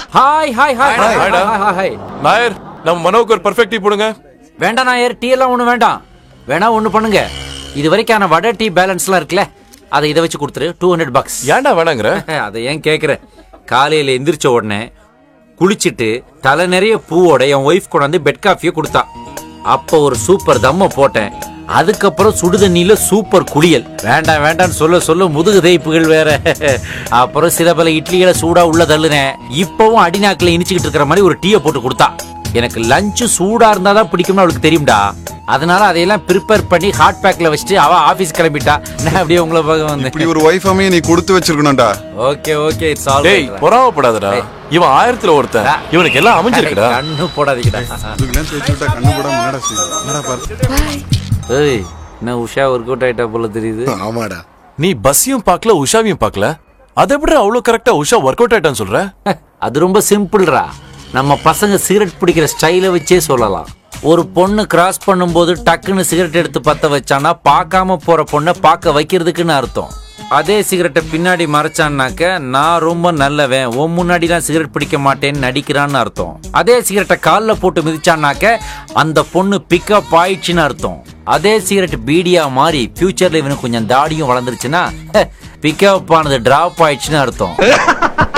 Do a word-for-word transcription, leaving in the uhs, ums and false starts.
Hi hi hi hi hi. Nair, நம்ம மனோவுக்கு ஒரு perfect tea போடுங்க. வேண்டாம் நாயர், டீ எல்லாம் ஒண்ணு வேண்டாம். வேணா ஒண்ணு பண்ணுங்க, இது வரைக்கான வடை டீ பேலன்ஸ்லாம் இருக்குல்ல, அதை இதை வச்சு கொடுத்துரு. Two hundred bugs. ஏன்டா வேணாங்கிற? அதை ஏன் கேக்குற? காலையில எந்திரிச்ச உடனே குளிச்சுட்டு தலை நிறைய பூவோட என் ஒய்ஃப் கொண்டாந்து பெட் காஃபியை கொடுத்தா. அப்போ ஒரு சூப்பர் தம்ம போட்டேன். அதுக்கப்புறம் சுடுதண்ணில சூப்பர் குளியல். வேண்டாம் வேண்டான்னு சொல்ல சொல்ல முதுகு தேய்ப்புகள் வேற. அப்புறம் சில பல இட்லிகளை சூடா உள்ள தள்ளுனேன். இப்பவும் அடிநாக்கில் இனிச்சுக்கிட்டு இருக்கிற மாதிரி ஒரு டீயை போட்டு கொடுத்தா. எனக்கு லஞ்சு சூடா இருந்தாதான் பிடிக்கும்னு அவளுக்கு தெரியும்டா. அதனால அதையெல்லாம் ப்ரிப்பேர் பண்ணி ஹாட் பேக்ல வச்சுட்டு அவ ஆபீஸ் கிளம்பிட்டா. நான் அப்படியே உங்களை பார்க்க வந்தேன். இப்படி ஒரு வைஃப் அமைய நீ கொடுத்து வச்சிருக்கணும்டா. ஓகே ஓகே, இட்ஸ் ஆல் டேய், பொறாமப்படாதடா. இவன் ஆயிரத்துல ஒருத்தன், இவனுக்கு எல்லாம் அமைஞ்சிருக்குடா. கண்ணு போடாதீங்கடா. இதுக்குலாம் தேய்ச்சி விட்டா கண்ணு போடாம என்னடா செய்யும்? என்னடா பாரு. ஏய், என்ன உஷா ஒர்க் அவுட் ஆயிட்டா போல தெரியுது. ஆமாடா. நீ பஸ்ஸையும் பார்க்கல, உஷாவையும் பார்க்கல. அதை எப்படி அவ்வளவு கரெக்டா உஷா ஒர்க் அவுட் ஆயிட்டான்னு சொல்ற? அது ரொம்ப சிம்பிள்ரா. நம்ம பசங்க சிகரெட் பிடிக்கிற ஸ்டைலை வச்சே சொல்லலாம். ஒரு பொண்ணு கிராஸ் பண்ணும்போது டக்குன்னு சிகரெட் எடுத்து பத்த வச்சானா பார்க்காம போற பொண்ணை பார்க்க வைக்கிறதுக்குன்னு அர்த்தம். அதே சிகரெட்டை பின்னாடி மறைச்சான்னாக்க நான் ரொம்ப நல்லவன், உன் முன்னாடிலாம் சிகரெட் பிடிக்க மாட்டேன்னு நடிக்கிறான்னு அர்த்தம். அதே சிகரெட்டை காலில் போட்டு மிதிச்சான்னாக்க அந்த பொண்ணு பிக்கப் ஆயிடுச்சுன்னு அர்த்தம். அதே சிகரெட் பீடியா மாறி ஃபியூச்சர்ல இவனுக்கு கொஞ்சம் தாடியும் வளர்ந்துருச்சுன்னா பிக்கப் ஆனது டிராப் ஆயிடுச்சுன்னு அர்த்தம்.